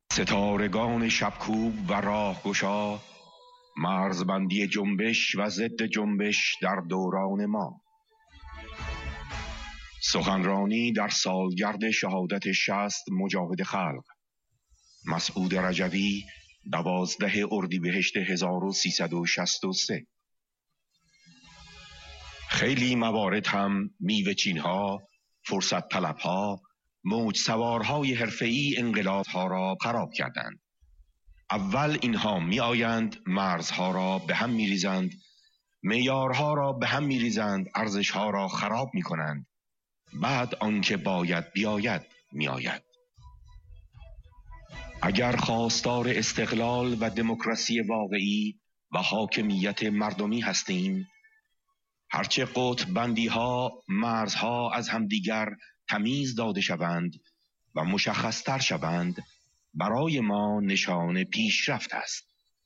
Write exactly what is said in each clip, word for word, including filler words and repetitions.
ستارگان شبکوب و راهگشا، مرزبندی جنبش و ضد جنبش در دوران ما. سخنرانی در سالگرد شهادت شصت مجاهد خلق، مسعود رجوی، دوازده اردیبهشت هزار و سیصد و شصت و سه. خیلی موارد هم میوه چین‌ها، فرصت طلب‌ها، موج سوارهای حرفه‌ای انقلاب‌ها را خراب کردند. اول اینها می آیند، مرزها را به هم می ریزند، معیارها را به هم می ریزند، ارزشها را خراب می کنند. بعد آنکه باید بیاید می آید. اگر خواستار استقلال و دموکراسی واقعی و حاکمیت مردمی هستیم، هرچه قطب بندی ها، مرزها از همدیگر تمیز داده شوند و مشخصتر شوند، برای ما نشان پیشرفت است.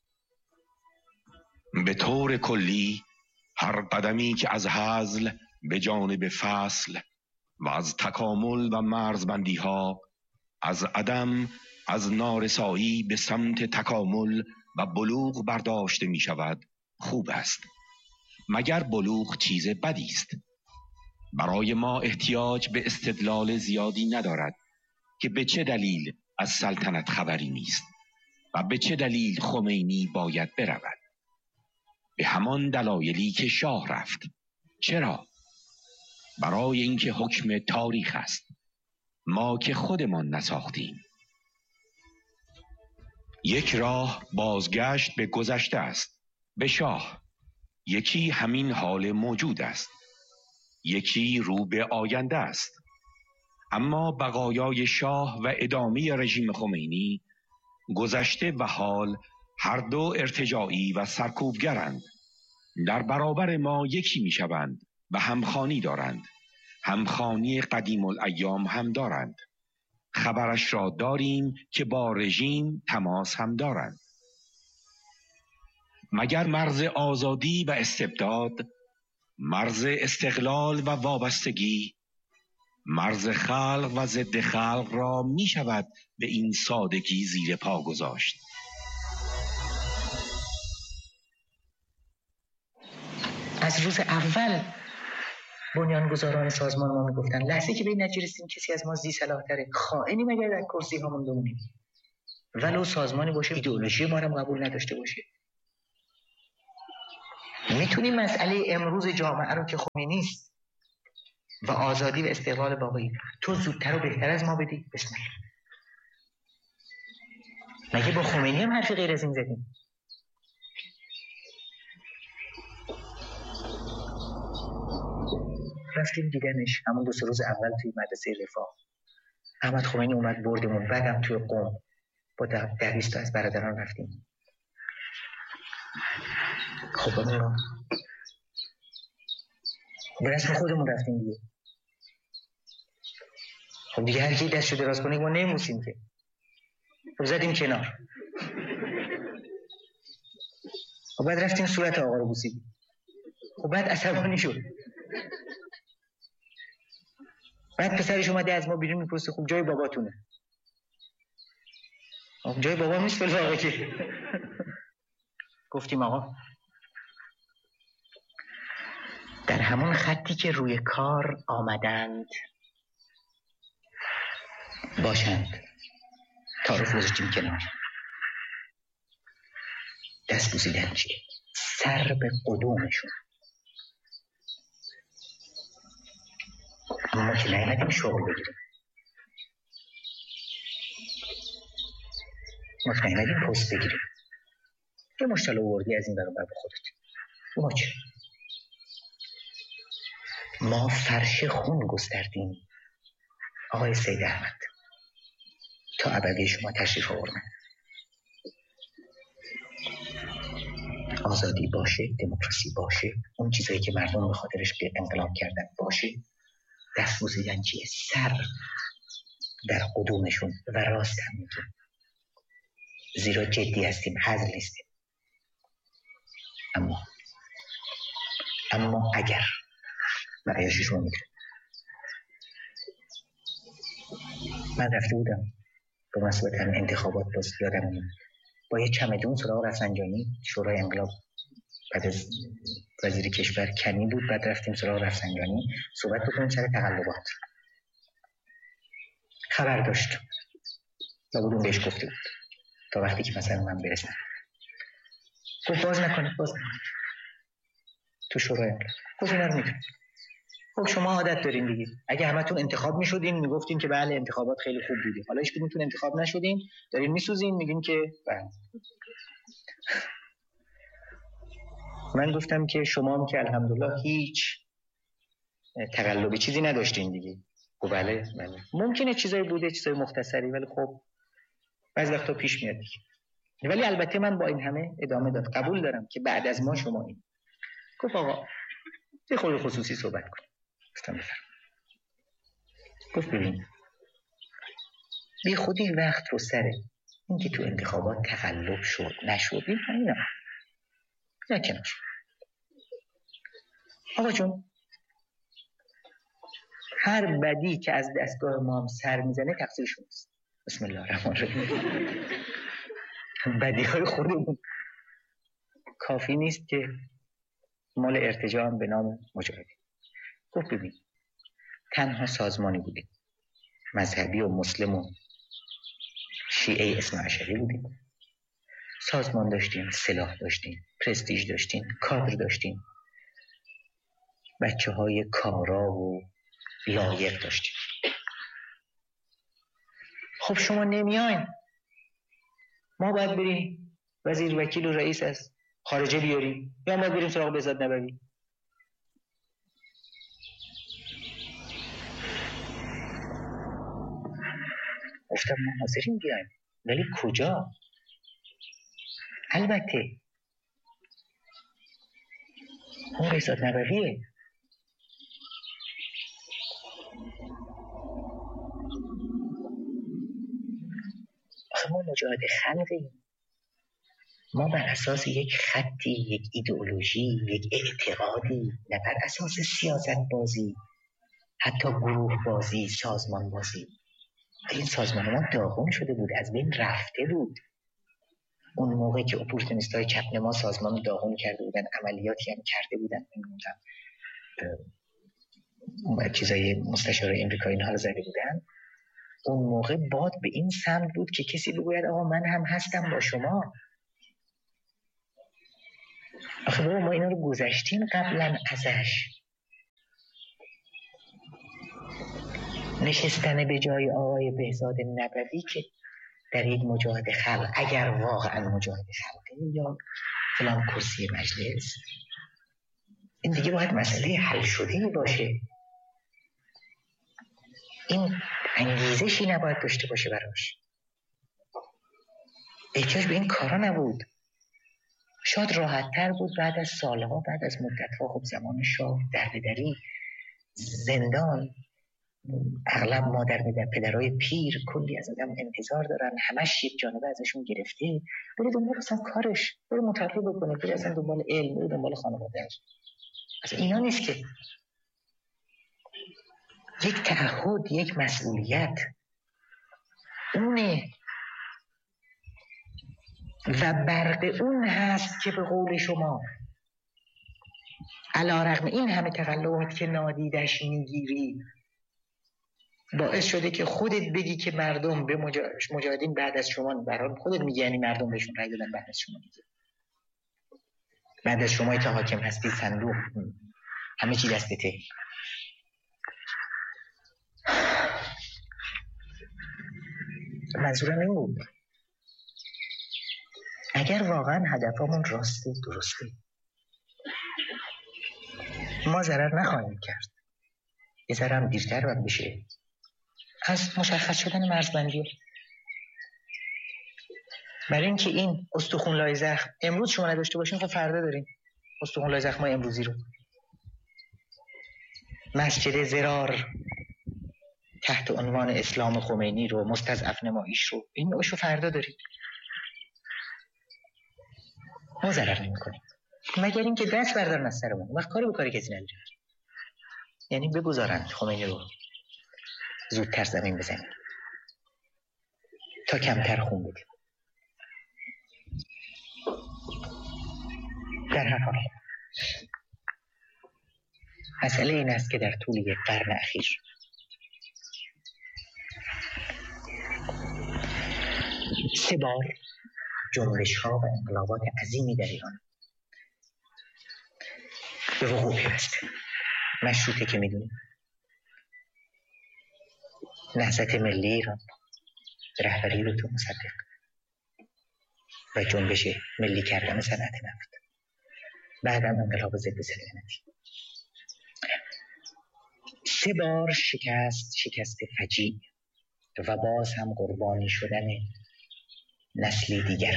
به طور کلی هر قدمی که از هزل به جانب فصل و از تکامل و مرزبندی ها، از عدم، از نارسایی به سمت تکامل و بلوغ برداشته می شود، خوب است. مگر بلوغ چیز بدی است؟ برای ما احتیاج به استدلال زیادی ندارد که به چه دلیل از سلطنت خبری نیست و به چه دلیل خمینی باید برود. به همان دلایلی که شاه رفت. چرا؟ برای اینکه حکم تاریخ است، ما که خودمان نساختیم. یک راه بازگشت به گذشته است، به شاه. یکی همین حال موجود است، یکی رو به آینده است. اما بقایای شاه و ادامه رژیم خمینی، گذشته و حال، هر دو ارتجاعی و سرکوبگرند. در برابر ما یکی می شوند و همخوانی دارند. همخوانی قدیم الایام هم دارند. خبرش را داریم که با رژیم تماس هم دارند. مگر مرز آزادی و استبداد، مرز استقلال و وابستگی، مرز خلق و ضد خلق را می شود به این سادگی زیر پا گذاشت؟ از روز اول بنیانگذاران سازمان ما می گفتن لحظه که به این نتیجه رسیدیم کسی از ما ذی صلاح تره، خائنی مگر در کرسی ها مونده بودیم، ولو سازمانی باشه ایدئولوژی ما رو قبول نداشته باشه. میتونیم مسئله امروز جامعه رو که خمینی است و آزادی و استقلال واقعی تو زودتر و بهتر از ما بدی؟ بسم الله. مگه با خمینی هم حرفی غیر از این زدیم؟ رفتیم دیدنش همون دو سه روز اول توی مدرسه رفاه. احمد خمینی اومد بردمون، بعدم توی قم با دویست تا از برادران رفتیم. خب بابا به رسم خودمون رفتیم دیگه. خب دیگه هر کی دستشو دراز کنه ما نمی‌موسیم که. خب زدیم کنار. خب بعد رفتیم صورت آقا رو بوسیدیم. خب بعد عصبانی شد. بعد پسرش اومده از ما بیرون میپرسه خب جای باباتونه. خب جای بابا نیست فلواقع که. گفتیم آقا در همون خطی که روی کار آمدند باشند. تعارف گذاشتیم کنار. دست بوسیدن چیه؟ سر به قدومشون. اما ما که نیمدیم شغل بگیریم، ما که نیمدیم پست بگیریم. یه مشتل آوردی از این برای بر به خودت. ما چه؟ ما فرش خون گستردیم آقای سید احمد تا ابدی شما تشریف آوردن. آزادی باشه، دموکراسی باشه، اون چیزایی که مردم به خاطرش به انقلاب کردن باشه، دست بوسیدن چیه؟ سر در قدومشون. و راست هم میگیم، زیرا جدی هستیم، هزل نیستیم. اما اما اگر بقیه‌اش شما میگه من رفته بودم به مناسبت همین انتخابات باز یادم میاد با یه چمدون سراغ رفسنجانی شورای انقلاب بعد از وزیر کشور کنی بود، بعد رفتیم سراغ رفسنجانی صحبت بکنیم سر تقلبات. خبر داشت لابد اون بهش گفته بود تا وقتی که مثلا من برسم. گفت باز نکنید باز نکنید تو شورای انقلاب. گفت اینا رو میدونید. خب شما عادت دارین دیگه، اگه همتون انتخاب میشدین میگفتین که بله انتخابات خیلی خوب بوده، حالا هیچ کدومتون انتخاب نشدین دارین میسوزین میگین که بله. من گفتم که شما هم که الحمدلله هیچ تقلبی چیزی نداشتین دیگه. خب بله بله ممکنه چیزایی بوده چیزای مختصری، ولی خب بعضی وقتا پیش میاد دیگه. ولی البته من با این همه ادامه داد قبول دارم که بعد از ما شما این. گفت آقا یه خود خصوصی صحبت کنیم. گفتم بفرم. گفت ببین بی خودی وقت رو سره این که تو انتخابات تقلب شد نشد این اینا نکنار. آقا جون هر بدی که از دستگاه ما هم سر میزنه تقصیر شماست. بسم الله الرحمن الرحیم. بدی های خودمون کافی نیست که مال ارتجاع هم به نام مجاهدین. گفت ببین تنها سازمانی بودیم مذهبی و مسلم و شیعه اثنا عشری بودیم، سازمان داشتیم، سلاح داشتیم، پرستیژ داشتیم، کادر داشتیم، بچه های کارا و لایق داشتیم. خب شما نمیاین، ما باید بریم وزیر وکیل و رئیس از خارجه بیاریم یا باید بریم سراغ بهزاد نبوی. گفتم ما حاضریم بیایم ولی کجا؟ البته اون بهزاد نبویه. آخه ما مجاهد خلقیم، ما بر اساس یک خطی، یک ایدئولوژی، یک اعتقادی، نه بر اساس سیاست بازی، حتی گروه بازی، سازمان بازی. این سازمان ما داغون شده بود، از بین رفته بود. اون موقع که اپورتونیست‌های چپ نما سازمان رو داغون کرده بودن، عملیاتی هم کرده بودن، نمی‌دونم چیزای مستشار امریکایی اینها رو زده بودن، اون موقع باد به این سمت بود که کسی بگوید آقا من هم هستم با شما. آخه بابا ما اینا رو گذشتیم قبلا ازش. نشستن به جای آقای بهزاد نبوی که در یک مجاهد خلق، اگر واقعا مجاهد خلقه یا فلان کرسی مجلس، این دیگه باید مسئله حل شده باشه. این انگیزشی نباید داشته باشه براش. احتیاج به این کارا نبود. شاید راحت تر بود بعد از سالها، بعد از مدتها. خب زمان شاه درددری، زندان، اغلب مادر پدر پدرای پیر کلی از آدم انتظار دارن، همش یک جانبه ازشون گرفته، بره دنبال اصلا کارش، بره مطالعه بکنه، بره اصلا دنبال علم، بره دنبال خانواده‌اش. اصلا اینا نیست که. یک تعهد، یک مسئولیت اونه و برق اون هست که به قول شما علی‌رغم این همه تقلبات که نادیدش میگیری باعث شده که خودت بگی که مردم به مجاهدین بعد از شما، برای خودت میگی یعنی مردم بهشون رای دادن بعد از شما دیگه. بعد از شما که حاکم هستی صندوق همه چی دستته. منظورم این بود اگر واقعا هدفمون راسته درسته ما ضرر نخواهیم کرد. یه ذره هم دیرتر باید بشه از مشخص شدن مرزبندی. برای اینکه این استخوان لای زخم امروز شما نداشته باشین خب فردا داریم استخوان لای زخم امروزی رو. مسجد زرار تحت عنوان اسلام خمینی رو، مستضعف نماییش رو، این نوعش رو فردا داریم. ما ضرر نمی کنیم مگر اینکه دست بردارن از سرمون. وقت کاری به کاری کسی نداریم، یعنی بگذارند خمینی رو زودتر زمین بزنیم تا کمتر خون بدیم. در هر حال مسئله این است که در طول یک قرن اخیر سه بار جنبش‌ها و انقلابات عظیمی در ایران به وقوع پیوسته. مشروطه که میدونیم، نهضت ملی ایران به رهبری دکتر مصدق و جنبش ملی کردن صنعت نفت، بعدم انقلاب ضد سلطنتی. سه بار شکست شکست فجیع و باز هم قربانی شدن نسلی دیگر.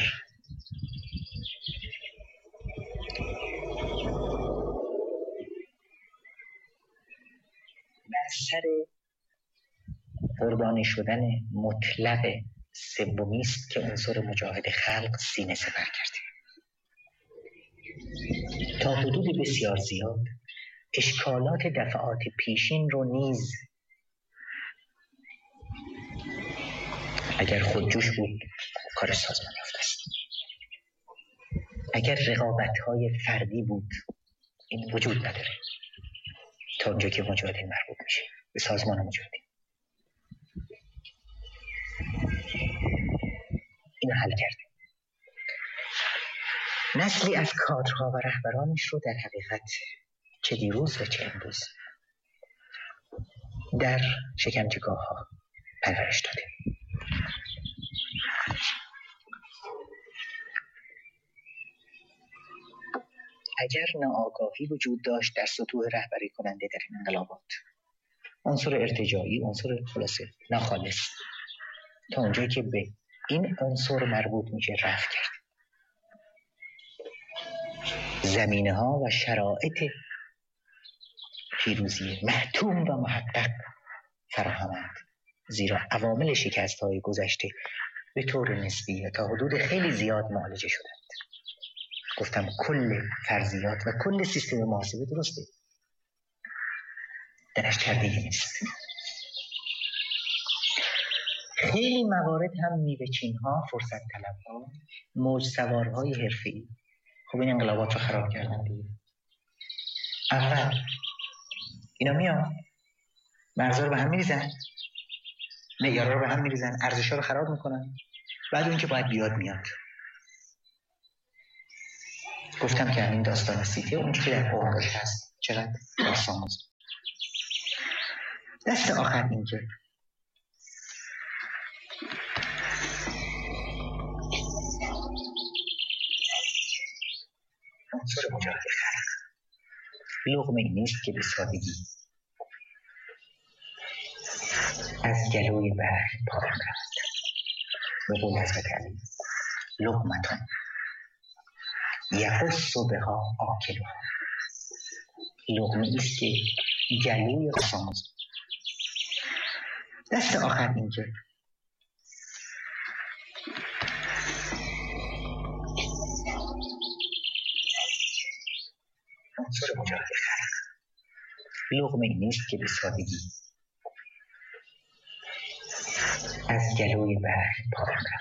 بر سر قربانی شدن مطلق سومی است که عنصر مجاهد خلق سینه سپر کرده. تا حدود بسیار زیاد اشکالات دفعات پیشین رو نیز اگر خودجوش بود کار سازمان یافته است. اگر رقابت‌های فردی بود این وجود نداره تا اونجا که مجاهدین مربوط میشه به سازمان مجاهدین. اینو حل کرده. نسلی از کادرها و رهبرانش رو در حقیقت چه دیروز و چه امروز در شکنجهگاه‌ها پرورش داده. اگر ناآگاهی وجود داشت در سطوح رهبری کننده در این انقلابات، عنصر ارتجاعی، عنصر خلاصه ناخالص، تا اونجایی که به این عنصر مربوط میشه رفع کرد. زمینه ها و شرایط پیروزی محتوم و محقق فراهمند، زیرا عوامل شکست های گذشته به طور نسبی تا حدود خیلی زیاد معالجه شدند. گفتم کل فرضیات و کل سیستم محاسبه درسته، درش تردیدی نیست. خیلی موارد هم میوه چین ها، فرصت طلب ها، موج سوارهای حرفه‌ای خب این انقلابات رو خراب کردن دیگه. اول اینا میان مرزا رو به هم میریزن، معیارا رو به هم میریزن، ارزشا رو خراب میکنن، بعد اون که باید بیاد میاد. گفتم که همین داستان سیتی اون که در قرآنش هست چقدر داستان هست. دست آخر این که عنصر مجاهد خلق لقمه ای نیست که به سادگی از گلوی بحر پایان رفت. به قول حضرت علی لقمتون یحس بها آکلها، لقمه ایست که گلوی خسامز. دست آخر این که عنصر مجاهد خلق لقمه ای نیست که به سادگی از گلوی بحر پایان رفت.